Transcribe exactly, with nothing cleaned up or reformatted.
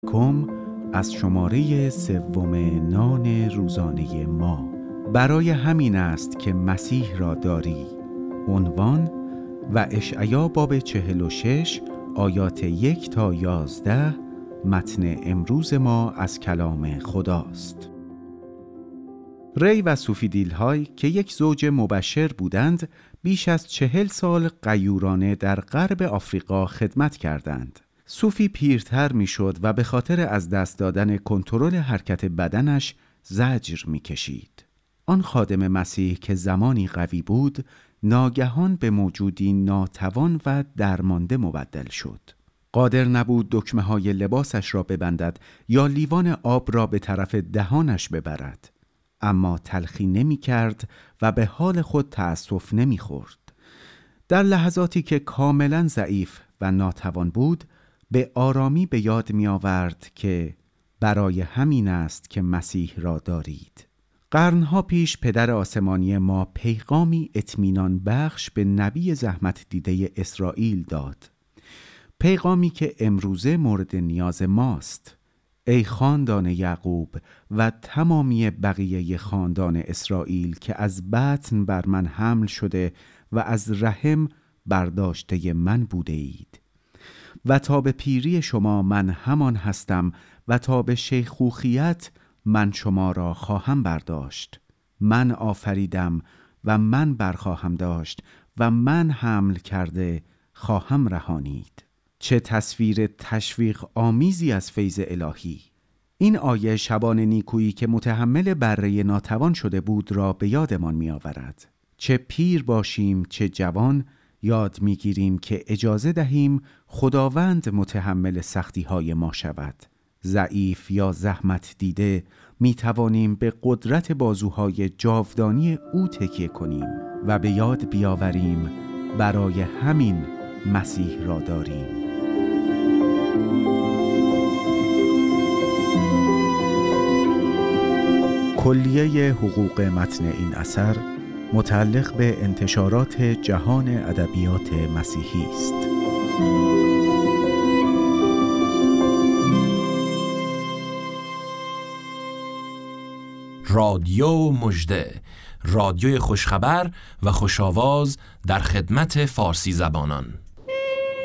کم از شماره سوم نان روزانه ما. برای همین است که مسیح را داری. عنوان و اشعیا باب چهل و شش آیات یک تا یازده. متن امروز ما از کلام خداست. ری و سوفیدیل های که یک زوج مبشر بودند، بیش از چهل سال غیورانه در غرب آفریقا خدمت کردند. سوفی پیرتر می شد و به خاطر از دست دادن کنترل حرکت بدنش زجر می کشید. آن خادم مسیح که زمانی قوی بود، ناگهان به موجودی ناتوان و درمانده مبدل شد. قادر نبود دکمه های لباسش را ببندد یا لیوان آب را به طرف دهانش ببرد. اما تلخی نمی کرد و به حال خود تأسف نمی خورد. در لحظاتی که کاملا ضعیف و ناتوان بود، به آرامی به یاد می آورد که برای همین است که مسیح را دارید. قرنها پیش پدر آسمانی ما پیغامی اطمینان بخش به نبی زحمت دیده اسرائیل داد. پیغامی که امروزه مورد نیاز ماست. ای خاندان یعقوب و تمامی بقیه خاندان اسرائیل که از بطن بر من حمل شده و از رحم برداشته من بوده اید. و تا به پیری شما من همان هستم و تا به شیخوخیت من شما را خواهم برداشت. من آفریدم و من برخواهم داشت و من حمل کرده خواهم رهانید. چه تصویر تشویق آمیزی از فیض الهی! این آیه شبان نیکویی که متحمل بره ناتوان شده بود را به یادمان می آورد. چه پیر باشیم چه جوان، یاد می گیریم که اجازه دهیم خداوند متحمل سختی های ما شود. ضعیف یا زحمت دیده می توانیم به قدرت بازوهای جاودانی او تکیه کنیم و به یاد بیاوریم برای همین مسیح را داریم. کلیه حقوق متن این اثر متعلق به انتشارات جهان ادبیات مسیحی است. رادیو مژده، رادیوی خوشخبر و خوشاواز در خدمت فارسی زبانان.